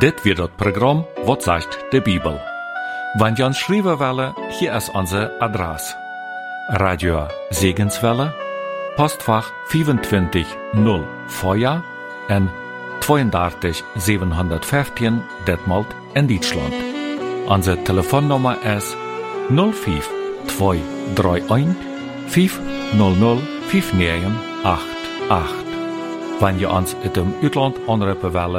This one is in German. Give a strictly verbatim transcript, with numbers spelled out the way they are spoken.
Dit wird das Programm Wat sagt de Bibel. Wenn ihr uns schreiben wollen, hier ist unsere Adresse. Radio Segenswelle, Postfach vierundzwanzig null Feuer en drieëndertig zevenhonderdvijftien Detmold in Deutschland. Unsere Telefonnummer ist null fünf zwei drei eins fünf null null fünf neun acht acht. Wenn ihr uns in dem Ausland anrufen wollt,